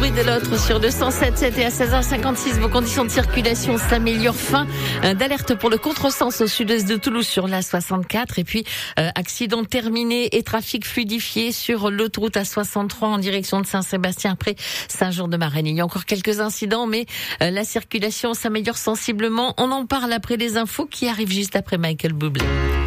bruit de l'autre sur le 107.7 et à 16h56. Vos conditions de circulation s'améliorent. Fin d'alerte pour le contresens au sud-est de Toulouse sur la 64. Et puis, accident terminé et trafic fluidifié sur l'autoroute A63 en direction de Saint-Sébastien après Saint-Jean-de-Marennes. Il y a encore quelques incidents, mais la circulation s'améliore sensiblement. On en parle après les infos qui arrivent juste après Michael Bublé.